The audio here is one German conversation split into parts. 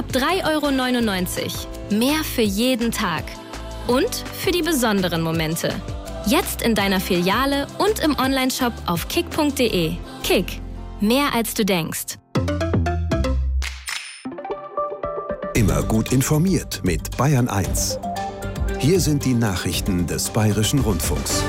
3,99 €. Mehr für jeden Tag. Und für die besonderen Momente. Jetzt in deiner Filiale und im Onlineshop auf kick.de. Kick. Mehr als du denkst. Immer gut informiert mit Bayern 1. Hier sind die Nachrichten des Bayerischen Rundfunks.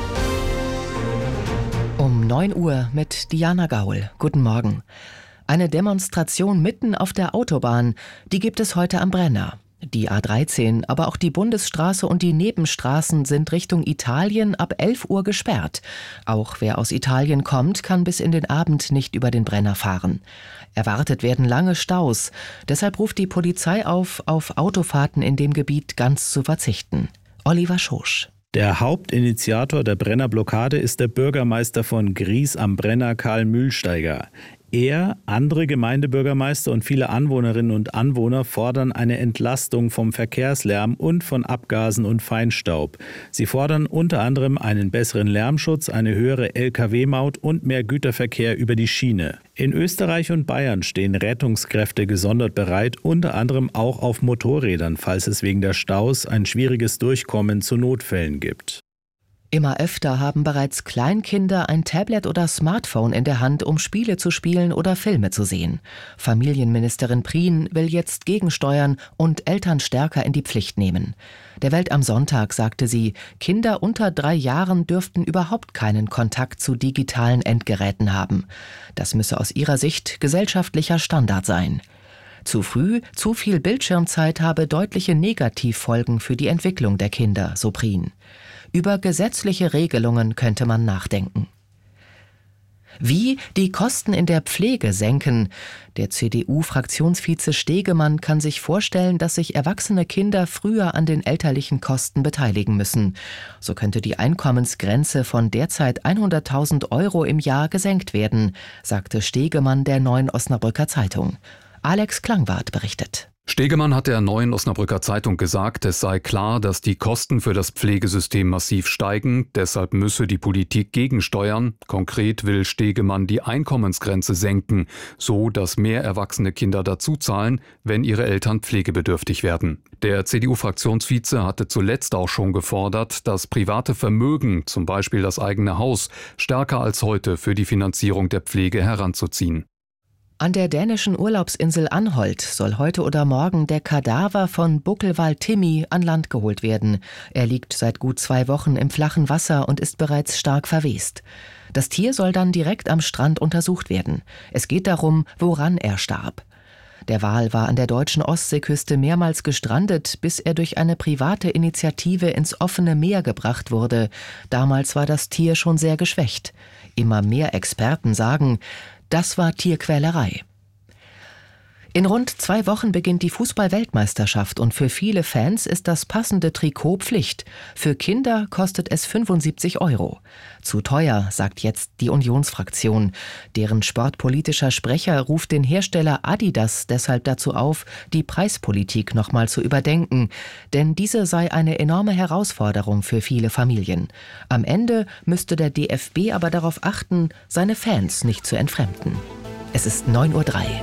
Um 9 Uhr mit Diana Gaul. Guten Morgen. Eine Demonstration mitten auf der Autobahn, die gibt es heute am Brenner. Die A13, aber auch die Bundesstraße und die Nebenstraßen sind Richtung Italien ab 11 Uhr gesperrt. Auch wer aus Italien kommt, kann bis in den Abend nicht über den Brenner fahren. Erwartet werden lange Staus. Deshalb ruft die Polizei auf Autofahrten in dem Gebiet ganz zu verzichten. Oliver Schosch. Der Hauptinitiator der Brennerblockade ist der Bürgermeister von Gries am Brenner, Karl Mühlsteiger. Er, andere Gemeindebürgermeister und viele Anwohnerinnen und Anwohner fordern eine Entlastung vom Verkehrslärm und von Abgasen und Feinstaub. Sie fordern unter anderem einen besseren Lärmschutz, eine höhere Lkw-Maut und mehr Güterverkehr über die Schiene. In Österreich und Bayern stehen Rettungskräfte gesondert bereit, unter anderem auch auf Motorrädern, falls es wegen der Staus ein schwieriges Durchkommen zu Notfällen gibt. Immer öfter haben bereits Kleinkinder ein Tablet oder Smartphone in der Hand, um Spiele zu spielen oder Filme zu sehen. Familienministerin Prien will jetzt gegensteuern und Eltern stärker in die Pflicht nehmen. Der Welt am Sonntag sagte sie, Kinder unter 3 Jahren dürften überhaupt keinen Kontakt zu digitalen Endgeräten haben. Das müsse aus ihrer Sicht gesellschaftlicher Standard sein. Zu früh, zu viel Bildschirmzeit habe deutliche Negativfolgen für die Entwicklung der Kinder, so Prien. Über gesetzliche Regelungen könnte man nachdenken. Wie die Kosten in der Pflege senken? Der CDU-Fraktionsvize Stegemann kann sich vorstellen, dass sich erwachsene Kinder früher an den elterlichen Kosten beteiligen müssen. So könnte die Einkommensgrenze von derzeit 100.000 € im Jahr gesenkt werden, sagte Stegemann der Neuen Osnabrücker Zeitung. Alex Klangwart berichtet. Stegemann hat der Neuen Osnabrücker Zeitung gesagt, es sei klar, dass die Kosten für das Pflegesystem massiv steigen, deshalb müsse die Politik gegensteuern. Konkret will Stegemann die Einkommensgrenze senken, so dass mehr erwachsene Kinder dazuzahlen, wenn ihre Eltern pflegebedürftig werden. Der CDU-Fraktionsvize hatte zuletzt auch schon gefordert, das private Vermögen, zum Beispiel das eigene Haus, stärker als heute für die Finanzierung der Pflege heranzuziehen. An der dänischen Urlaubsinsel Anholt soll heute oder morgen der Kadaver von Buckelwal Timmy an Land geholt werden. Er liegt seit gut 2 Wochen im flachen Wasser und ist bereits stark verwest. Das Tier soll dann direkt am Strand untersucht werden. Es geht darum, woran er starb. Der Wal war an der deutschen Ostseeküste mehrmals gestrandet, bis er durch eine private Initiative ins offene Meer gebracht wurde. Damals war das Tier schon sehr geschwächt. Immer mehr Experten sagen, das war Tierquälerei. In rund 2 Wochen beginnt die Fußball-Weltmeisterschaft und für viele Fans ist das passende Trikot Pflicht. Für Kinder kostet es 75 €. Zu teuer, sagt jetzt die Unionsfraktion. Deren sportpolitischer Sprecher ruft den Hersteller Adidas deshalb dazu auf, die Preispolitik nochmal zu überdenken. Denn diese sei eine enorme Herausforderung für viele Familien. Am Ende müsste der DFB aber darauf achten, seine Fans nicht zu entfremden. Es ist 9:03 Uhr.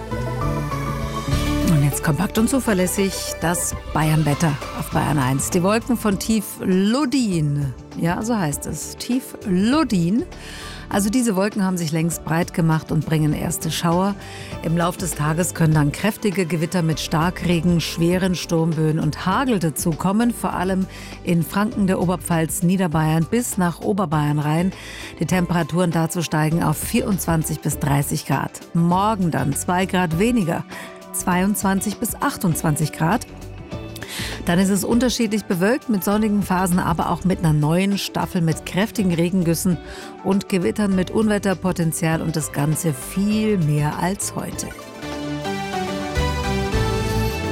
Und jetzt kompakt und zuverlässig das Bayernwetter auf Bayern 1. Die Wolken von Tieflodin, ja, so heißt es, Tieflodin. Also diese Wolken haben sich längst breit gemacht und bringen erste Schauer. Im Lauf des Tages können dann kräftige Gewitter mit Starkregen, schweren Sturmböen und Hagel dazukommen, vor allem in Franken, der Oberpfalz, Niederbayern bis nach Oberbayern rein. Die Temperaturen dazu steigen auf 24 bis 30 Grad. Morgen dann 2 Grad weniger, 22 bis 28 Grad. Dann ist es unterschiedlich bewölkt mit sonnigen Phasen, aber auch mit einer neuen Staffel mit kräftigen Regengüssen und Gewittern mit Unwetterpotenzial und das Ganze viel mehr als heute.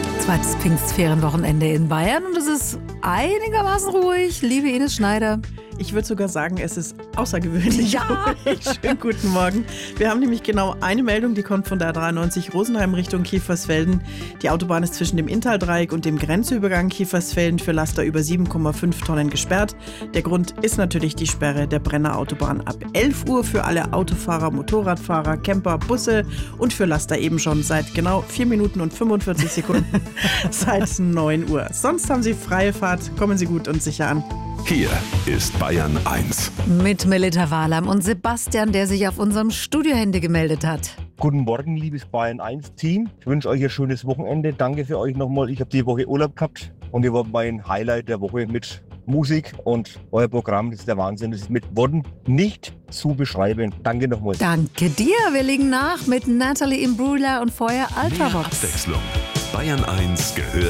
Zweites Pfingstferienwochenende in Bayern und es ist einigermaßen ruhig. Liebe Ines Schneider. Ich würde sogar sagen, es ist außergewöhnlich. Ja. Schönen guten Morgen. Wir haben nämlich genau eine Meldung, die kommt von der 93 Rosenheim Richtung Kiefersfelden. Die Autobahn ist zwischen dem Inntal-Dreieck und dem Grenzübergang Kiefersfelden für Laster über 7,5 Tonnen gesperrt. Der Grund ist natürlich die Sperre der Brenner Autobahn ab 11 Uhr für alle Autofahrer, Motorradfahrer, Camper, Busse und für Laster eben schon seit genau 4 Minuten und 45 Sekunden seit 9 Uhr. Sonst haben Sie freie Fahrt. Kommen Sie gut und sicher an. Hier ist Bayern 1. Mit Melita Wahlheim und Sebastian, der sich auf unserem Studiohandy gemeldet hat. Guten Morgen, liebes Bayern 1 Team. Ich wünsche euch ein schönes Wochenende. Danke für euch nochmal. Ich habe die Woche Urlaub gehabt und ihr wart mein Highlight der Woche mit Musik und euer Programm. Das ist der Wahnsinn. Das ist mit Worten nicht zu beschreiben. Danke nochmal. Danke dir. Wir legen nach mit Natalie Imbruglia und vorher Ultravox. Mehr Abwechslung. Bayern 1 gehört